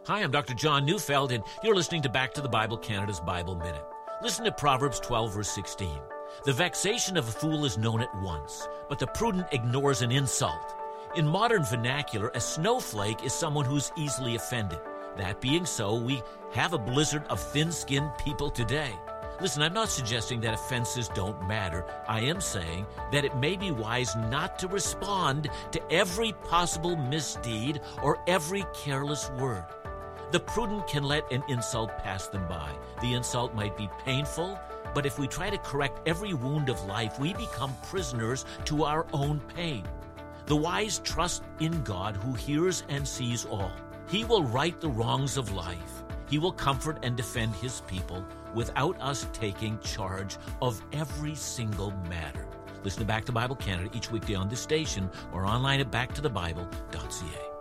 Hi, I'm Dr. John Neufeld, and you're listening to Back to the Bible Canada's Bible Minute. Listen to Proverbs 12, verse 16. The vexation of a fool is known at once, but the prudent ignores an insult. In modern vernacular, a snowflake is someone who's easily offended. That being so, we have a blizzard of thin-skinned people today. Listen, I'm not suggesting that offenses don't matter. I am saying that it may be wise not to respond to every possible misdeed or every careless word. The prudent can let an insult pass them by. The insult might be painful, but if we try to correct every wound of life, we become prisoners to our own pain. The wise trust in God who hears and sees all. He will right the wrongs of life. He will comfort and defend his people without us taking charge of every single matter. Listen to Back to Bible Canada each weekday on this station or online at backtothebible.ca.